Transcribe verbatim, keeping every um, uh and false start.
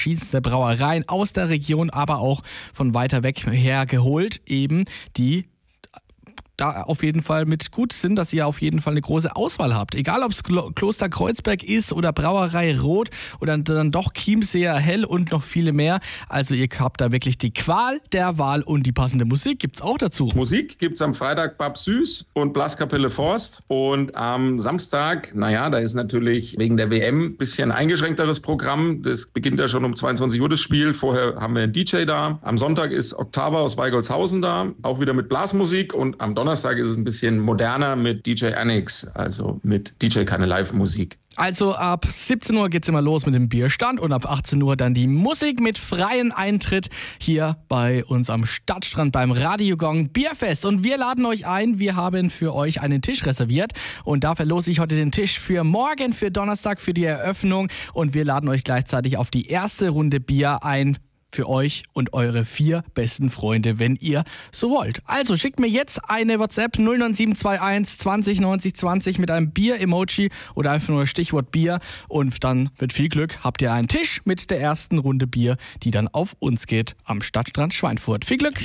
verschiedenste Brauereien aus der Region, aber auch von weiter weg her geholt, eben die da auf jeden Fall mit gut sind, dass ihr auf jeden Fall eine große Auswahl habt. Egal, ob es Kloster Kreuzberg ist oder Brauerei Rot oder dann doch Chiemseer Hell und noch viele mehr. Also ihr habt da wirklich die Qual der Wahl und die passende Musik gibt's auch dazu. Musik gibt's am Freitag Bab Süß und Blaskapelle Forst und am Samstag, naja, da ist natürlich wegen der W M ein bisschen eingeschränkteres Programm. Das beginnt ja schon um zweiundzwanzig Uhr das Spiel. Vorher haben wir einen D J da. Am Sonntag ist Oktava aus Weigolshausen da, auch wieder mit Blasmusik und am Donnerstag ist es ein bisschen moderner mit D J Annex, also mit D J keine Live-Musik. Also ab siebzehn Uhr geht's immer los mit dem Bierstand und ab achtzehn Uhr dann die Musik mit freiem Eintritt hier bei uns am Stadtstrand beim Radiogong Bierfest. Und wir laden euch ein, wir haben für euch einen Tisch reserviert und da verlose ich heute den Tisch für morgen, für Donnerstag, für die Eröffnung und wir laden euch gleichzeitig auf die erste Runde Bier ein. Für euch und eure vier besten Freunde, wenn ihr so wollt. Also schickt mir jetzt eine WhatsApp null neun sieben zwei eins zwanzig neunzig zwanzig mit einem Bier-Emoji oder einfach nur Stichwort Bier und dann mit viel Glück habt ihr einen Tisch mit der ersten Runde Bier, die dann auf uns geht am Stadtstrand Schweinfurt. Viel Glück!